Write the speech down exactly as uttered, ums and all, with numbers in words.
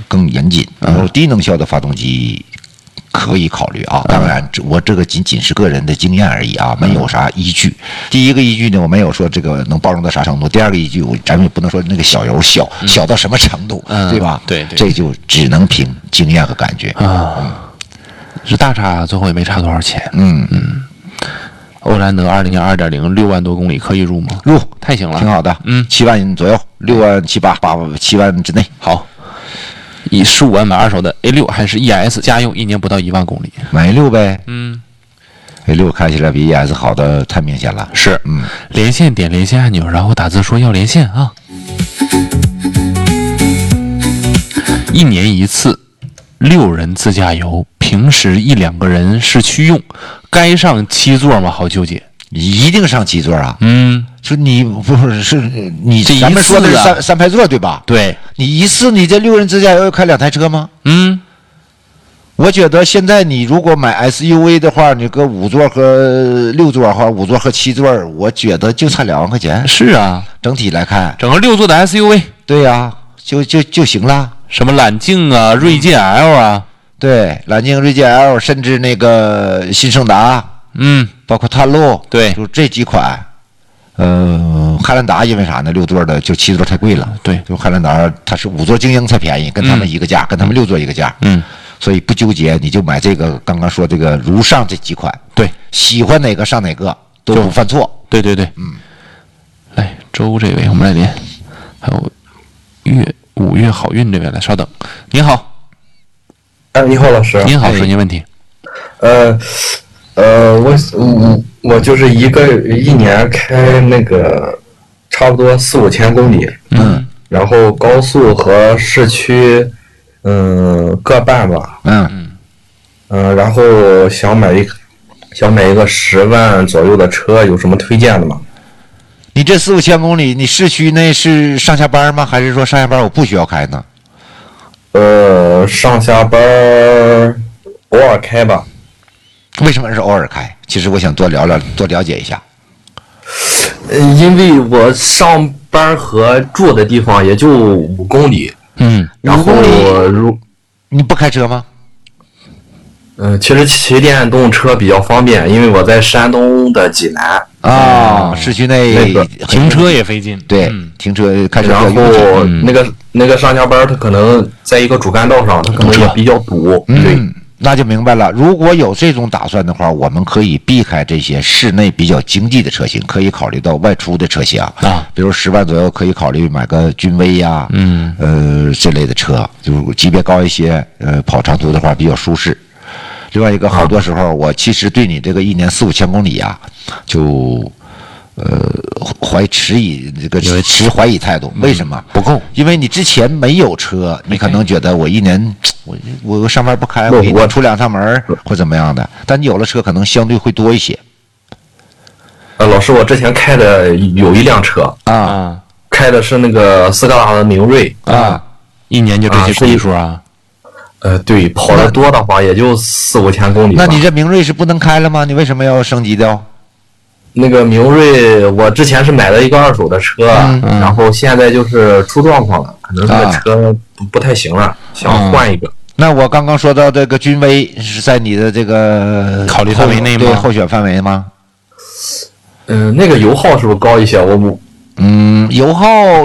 更严谨。然后低能效的发动机可以考虑啊，当然我这个仅仅是个人的经验而已啊，没有啥依据。第一个依据呢，我没有说这个能包容到啥程度；第二个依据，我咱们也不能说那个小油小小到什么程度，对吧？ 对对， 这就只能凭经验和感觉啊。是大差，最后也没差多少钱。 嗯嗯。 欧蓝德二零二二点零六万多公里可以入吗？ 入， 太行了， 挺好的。嗯，七万左右，六万七八八七万之内。 好。以十五万买二手的 A 六还是 E S 家用，一年不到一万公里， 买 A 六呗。 嗯 ，A 六开起来比 E S 好的太明显了。 是， 嗯， 连线点连线按钮，然后打字说要连线啊。一年一次，六人自驾游，平时一两个人市区用，该上七座吗？好纠结。 一定上七座啊？ 嗯， 就你不是是你这一次、啊、 咱们说的是三三排座对吧？ 对， 你一次你这六人自驾游要开两台车吗？ 嗯， 我觉得现在你如果买 S U V 的话，你搁五座和六座或五座和七座，我觉得就差两万块钱。 是啊， 整体来看， 整个六座的 S U V， 对呀、啊，就就就行了。 什么揽境啊、锐界 L 啊， 对，揽境、锐界 L， 甚至那个新胜达。 嗯， 包括探路， 对， 就这几款。呃，汉兰达因为啥呢？六座的就七座太贵了， 对， 就汉兰达它是五座精英才便宜，跟他们一个价，嗯、跟他们六座一个价， 嗯， 所以不纠结，你就买这个刚刚说这个如上这几款， 对， 喜欢哪个上哪个都不犯错， 对对对， 嗯。 来，周这位我们来连，还有月五月好运这位来，稍等，您好， 哎，你好，老师， 您好，说您问题， 呃。呃，我我我就是一个一年开那个差不多四五千公里， 嗯， 然后高速和市区，嗯，各半吧， 嗯嗯、呃，然后想买一想买一个十万左右的车，有什么推荐的吗？ 你这四五千公里，你市区内是上下班吗？还是说上下班我不需要开呢？ 呃，上下班偶尔开吧。 为什么是偶尔开？其实我想多聊聊，多了解一下。 呃，因为我上班和住的地方也就五公里， 嗯， 然后如你不开车吗？ 嗯、呃，其实骑电动车比较方便，因为我在山东的济南啊、哦，市区内、 那个、 停车也费劲， 对， 嗯、 停车开车比较然后、 嗯、 那个那个上下班，它可能在一个主干道上，它可能也比较堵， 嗯、 对。 那就明白了。如果有这种打算的话，我们可以避开这些市内比较经济的车型，可以考虑到外出的车型啊， 比如十万左右可以考虑买个君威呀， 嗯， 呃这类的车，就是级别高一些，呃跑长途的话比较舒适。另外一个，好多时候我其实对你这个一年四五千公里啊，就。呃，怀持以这个持怀疑态度，为什么不够？ 因为你之前没有车，你可能觉得我一年我我上班不开， 我我出两趟门或怎么样的。但你有了车，可能相对会多一些。 呃，老师，我之前开的有一辆车啊， 开的是那个斯柯达的明锐啊， 一年就这些公里数啊？ 呃，对，跑得多的话也就四五千公里。 那你这明锐是不能开了吗？你为什么要升级的？ 那个明锐，我之前是买了一个二手的车， 嗯嗯、然后现在就是出状况了，可能这个车不,、啊、不太行了，想换一个。 嗯、那我刚刚说到这个君威是在你的这个考虑范围内吗？ 对，候选范围吗？ 嗯、呃，那个油耗是不是高一些？我嗯，油耗。